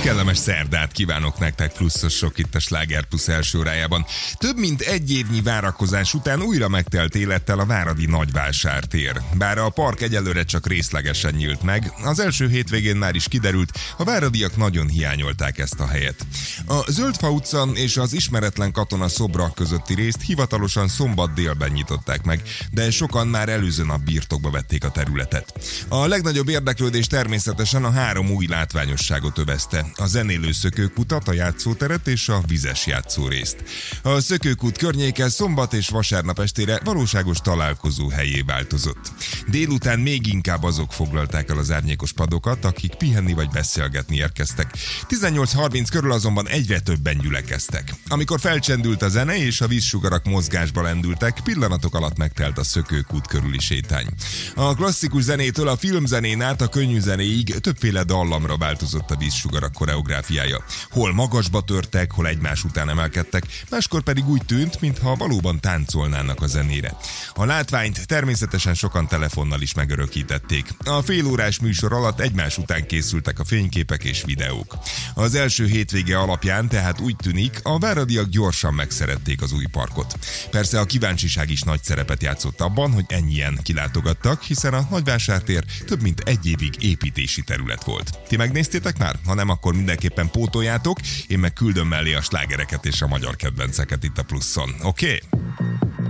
Kellemes szerdát kívánok nektek, pluszosok itt a Sláger Plusz első órájában. Több mint egy évnyi várakozás után újra megtelt élettel a váradi Nagyvásártér. Bár a park egyelőre csak részlegesen nyílt meg, az első hétvégén már is kiderült, a váradiak nagyon hiányolták ezt a helyet. A Zöldfa utca és az Ismeretlen Katona szobra közötti részt hivatalosan szombat délben nyitották meg, de sokan már előző nap birtokba vették a területet. A legnagyobb érdeklődés természetesen a 3 új látványosságot övezte: a zenélő szökőkutat, a játszóteret és a vizes játszórészt. A szökőkút környéke szombat és vasárnap estére valóságos találkozó helyé változott. Délután még inkább azok foglalták el az árnyékos padokat, akik pihenni vagy beszélgetni érkeztek. 18:30 körül azonban egyre többen gyülekeztek. Amikor felcsendült a zene és a vízsugarak mozgásba lendültek, pillanatok alatt megtelt a szökőkút körüli sétány. A klasszikus zenétől a filmzenén át a könnyű zenéig többféle dallamra változott a vízsugarak koreográfiája. Hol magasba törtek, hol egymás után emelkedtek, máskor pedig úgy tűnt, mintha valóban táncolnának a zenére. A látványt természetesen sokan telefonnal is megörökítették. A félórás műsor alatt egymás után készültek a fényképek és videók. Az első hétvége alapján tehát úgy tűnik, a váradiak gyorsan megszerették az új parkot. Persze a kíváncsiság is nagy szerepet játszott abban, hogy ennyien kilátogattak, hiszen a Nagyvásártér több mint egy évig építési terület volt. Ti megnéztétek már? Ha nem, akkor mindenképpen pótoljátok, én meg küldöm mellé a slágereket és a magyar kedvenceket itt a Pluszon. Oké?